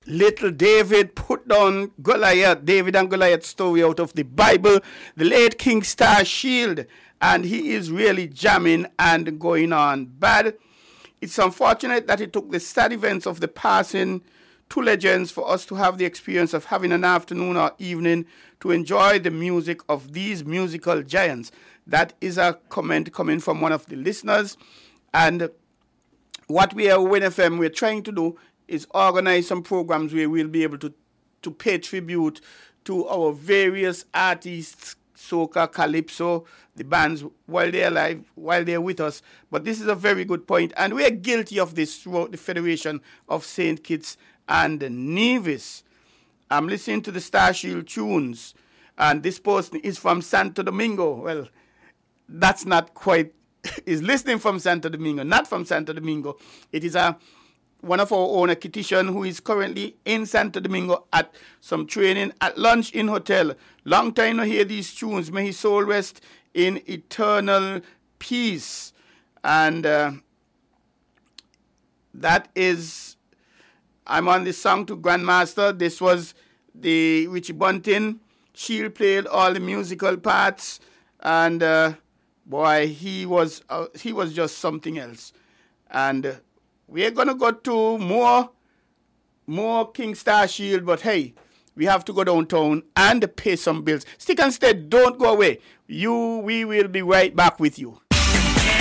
little David put down Goliath, David and Goliath story out of the Bible, the late King Star Shield, and he is really jamming and going on bad. It's unfortunate that it took the sad events of the passing two legends for us to have the experience of having an afternoon or evening to enjoy the music of these musical giants. That is a comment coming from one of the listeners. And what we are Win FM, we're trying to do is organize some programs where we'll be able to pay tribute to our various artists, soca, calypso, the bands, while they're alive, while they're with us. But this is a very good point, and we're guilty of this throughout the Federation of St. Kitts and Nevis. I'm listening to the Star Shield tunes, and this person is from Santo Domingo. Well, that's not quite, is listening from Santo Domingo, not from Santo Domingo. It is one of our own, a Kittitian, who is currently in Santo Domingo at some training at Lunch Inn Hotel. Long time to hear these tunes. May his soul rest in eternal peace. And that is, I'm on this song to Grandmaster. This was the Richie Bunting. Shield played all the musical parts, and boy, he was just something else. And we're gonna go to more King Star Shield, but hey, we have to go downtown and pay some bills. Stick and stay, don't go away. We will be right back with you.